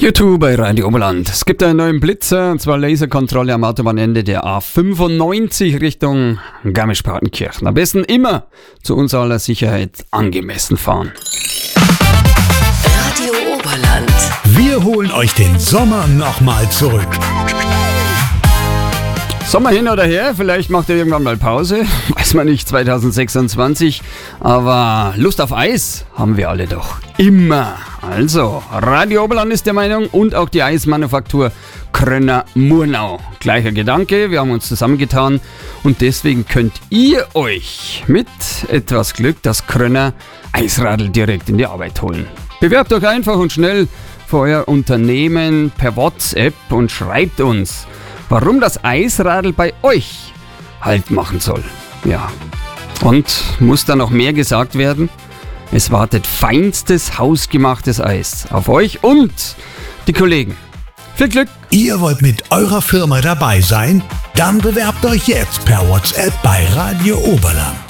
YouTube bei Radio Oberland. Es gibt einen neuen Blitzer, und zwar Laserkontrolle am Autobahnende der A95 Richtung Garmisch-Partenkirchen. Am besten immer zu unserer aller Sicherheit angemessen fahren. Radio Oberland. Wir holen euch den Sommer nochmal zurück. Sommer hin oder her, vielleicht macht ihr irgendwann mal Pause, weiß man nicht, 2026, aber Lust auf Eis haben wir alle doch immer. Also, Radio Oberland ist der Meinung und auch die Eismanufaktur Krönner-Murnau. Gleicher Gedanke, wir haben uns zusammengetan und deswegen könnt ihr euch mit etwas Glück das Krönner Eisradl direkt in die Arbeit holen. Bewerbt euch einfach und schnell für euer Unternehmen per WhatsApp und schreibt uns, warum das Eisradl bei euch Halt machen soll. Ja. Und muss da noch mehr gesagt werden? Es wartet feinstes, hausgemachtes Eis auf euch und die Kollegen. Viel Glück! Ihr wollt mit eurer Firma dabei sein? Dann bewerbt euch jetzt per WhatsApp bei Radio Oberland.